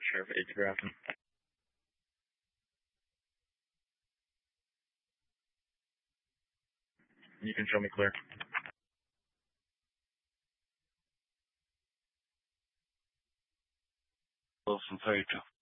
Sheriff H. Grafton. You can show me clear. Wilson 32.